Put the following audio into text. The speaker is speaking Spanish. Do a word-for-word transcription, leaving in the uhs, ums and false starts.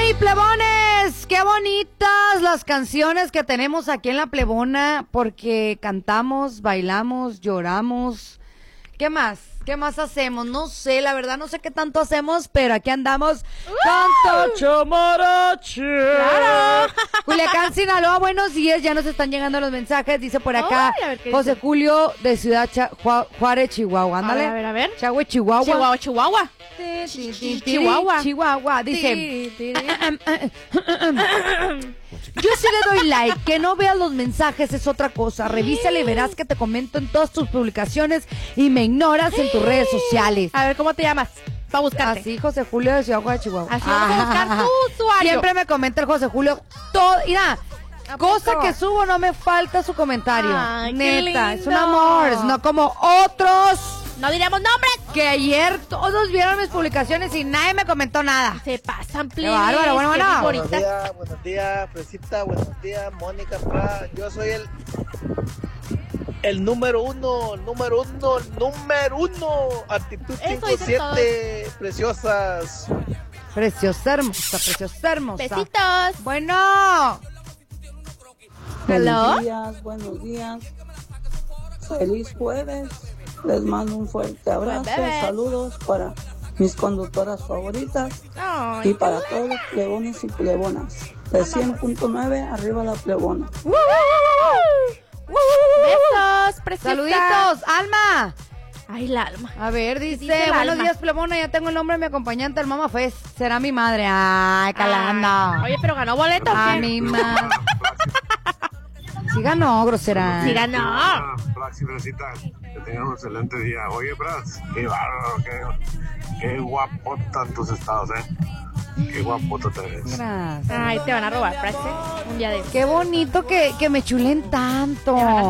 ¡Hey, plebones! ¡Qué bonitas las canciones que tenemos aquí en La Plebona! Porque cantamos, bailamos, lloramos. ¿Qué más? ¿Qué más hacemos? No sé, la verdad no sé qué tanto hacemos, pero aquí andamos. ¡Canto chamarache! ¡Claro! Culiacán, Sinaloa, buenos días. Ya nos están llegando los mensajes. Dice por acá Ay, a ver, ¿qué José dice? Julio de Ciudad Cha- Ju- Juárez, Chihuahua. Ándale. A ver, a ver, a ver. Chagüe, Chihuahua. Chihuahua, Chihuahua. Chihuahua. Chihuahua. Dice... Yo sí le doy like. Que no veas los mensajes es otra cosa. Revísale y verás que te comento en todas tus publicaciones y me ignoras en tus redes sociales. A ver, ¿cómo te llamas? Para buscarte. Así, José Julio de Ciudad Juárez, Chihuahua. Así vamos a buscar tu usuario. Siempre me comenta el José Julio todo. Mira, ¿A cosa poco? que subo no me falta su comentario. Ay, qué Neta, es un lindo. amor. No como otros No diremos nombres. que ayer todos vieron mis publicaciones y nadie me comentó nada. Se pasan, please. Qué bárbaro, bueno, Qué bueno. Buenos figuritas. días, buenos días, Fresita, buenos días, Mónica, Fra. Yo soy el el número uno, número uno, número uno. Actitud Eso cinco dicen siete, preciosas. Preciosa, hermosa, preciosa, hermosa. Besitos. Bueno. Hello. Buenos días, buenos días. Feliz jueves. Les mando un fuerte abrazo. Buen bebé. Saludos para mis conductoras favoritas Ay, y para todos los plebones y plebonas. De cien punto nueve, arriba la plebona. Besos, preciosa. Saluditos, Alma. Ay, la alma. A ver, dice, Dice el buenos Alma. días, plebona, ya tengo el nombre de mi acompañante, el Mama Fest. Será mi madre. Ay, calanda. Ah, Oye, pero ganó boleto. A ¿o qué? mi madre. Sí ganó, grosera. Sí ganó. Brax y Fresita, que tengan un excelente día. Oye, Brax, qué bárbaro, qué, qué guapota en tus estados, ¿eh? Qué guapota te ves. Gracias. Ay, te van a robar, Praxe. Un día de Qué bonito que, que me chulen tanto. Te van a